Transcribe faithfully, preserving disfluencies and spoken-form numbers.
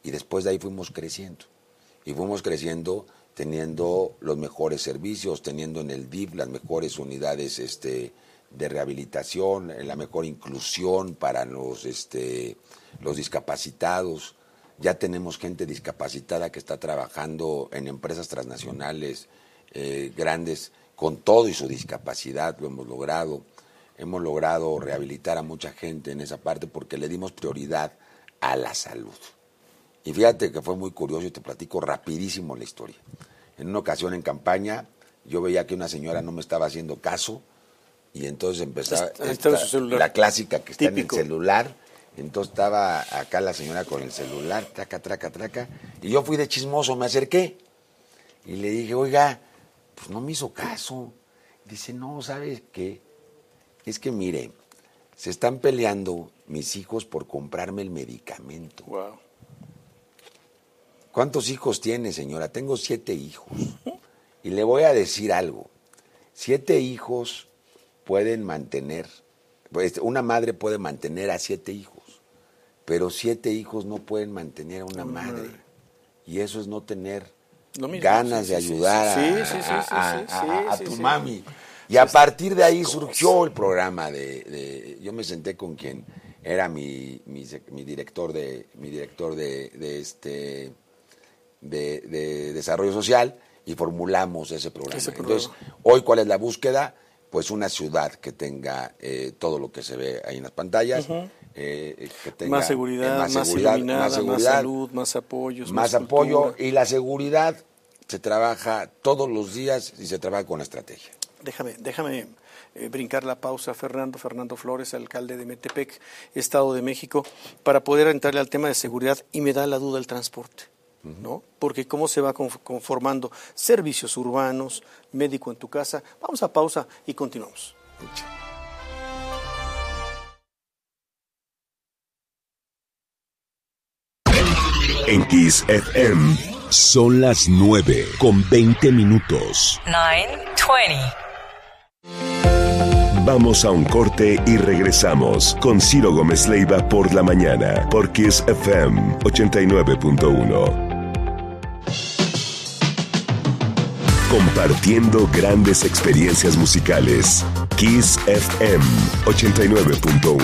Y después de ahí fuimos creciendo. Y fuimos creciendo teniendo los mejores servicios, teniendo en el D I F las mejores unidades este, de rehabilitación, la mejor inclusión para los, este, los discapacitados. Ya tenemos gente discapacitada que está trabajando en empresas transnacionales eh, grandes con todo y su discapacidad, lo hemos logrado. Hemos logrado rehabilitar a mucha gente en esa parte porque le dimos prioridad a la salud. Y fíjate que fue muy curioso y te platico rapidísimo la historia. En una ocasión en campaña yo veía que una señora no me estaba haciendo caso y entonces empezaba esta, esta, la clásica que está Típico. en el celular. Entonces estaba acá la señora con el celular, traca, traca, traca. Y yo fui de chismoso, me acerqué y le dije, oiga, pues no me hizo caso. Dice, no, ¿sabes qué? Es que mire, se están peleando mis hijos por comprarme el medicamento. Wow. ¿Cuántos hijos tiene, señora? Tengo siete hijos. Y le voy a decir algo. Siete hijos pueden mantener, pues una madre puede mantener a siete hijos, pero siete hijos no pueden mantener a una madre. Y eso es no tener ganas sí, de sí, ayudar sí, sí, a, sí, a, sí, sí, a, a, a sí, tu sí. mami. Y a partir de ahí surgió el programa de, de yo me senté con quien era mi, mi, mi director de mi director de, de este de, de desarrollo social y formulamos ese programa. ese programa. Entonces, hoy ¿cuál es la búsqueda? Pues una ciudad que tenga eh, todo lo que se ve ahí en las pantallas, uh-huh. eh, que tenga más seguridad, eh, más, más, seguridad iluminada, más seguridad, más salud, más apoyos, más, más apoyo y la seguridad se trabaja todos los días y se trabaja con estrategia. Déjame, déjame eh, brincar la pausa, Fernando, Fernando Flores, alcalde de Metepec, Estado de México, para poder entrarle al tema de seguridad y me da la duda el transporte, uh-huh. ¿no? Porque cómo se va conformando servicios urbanos, médico en tu casa. Vamos a pausa y continuamos. Mucho. En Kiss F M son las nueve con veinte minutos. nueve veinte. Vamos a un corte y regresamos con Ciro Gómez Leiva por la mañana, por Kiss F M ochenta y nueve punto uno. Compartiendo grandes experiencias musicales. Kiss F M ochenta y nueve punto uno.